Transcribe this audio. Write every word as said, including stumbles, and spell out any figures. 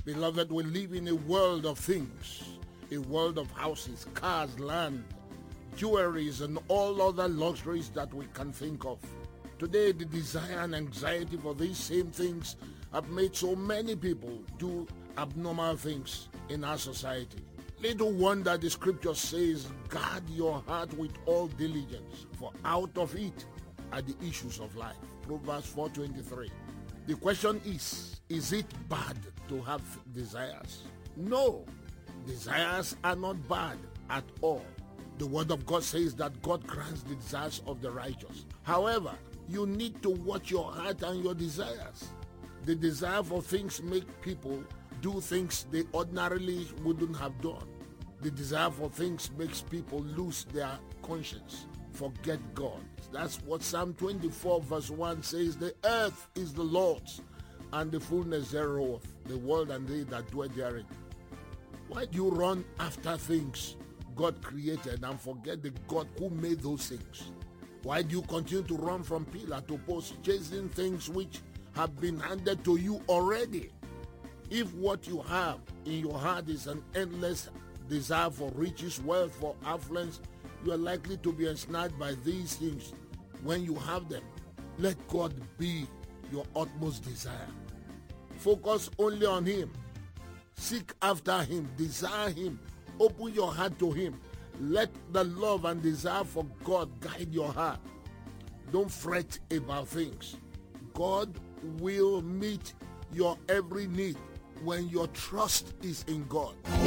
Beloved, we live in a world of things, a world of houses, cars, land, jewelries, and all other luxuries that we can think of. Today, the desire and anxiety for these same things have made so many people do abnormal things in our society. Little wonder the scripture says, guard your heart with all diligence, for out of it are the issues of life. Proverbs four twenty-three. The question is, is it bad to have desires? No, desires are not bad at all. The word of God says that God grants the desires of the righteous. However, you need to watch your heart and your desires. The desire for things make people do things they ordinarily wouldn't have done. The desire for things makes people lose their conscience, forget God. That's what Psalm twenty-four verse one says, the earth is the Lord's and the fullness thereof, the world and they that dwell therein. Why do you run after things God created and forget the God who made those things? Why do you continue to run from pillar to post, chasing things which have been handed to you already? If what you have in your heart is an endless desire for riches, wealth, for affluence, you are likely to be ensnared by these things when you have them. Let God be your utmost desire. Focus only on Him. Seek after Him. Desire Him. Open your heart to Him. Let the love and desire for God guide your heart. Don't fret about things. God will meet your every need when your trust is in God.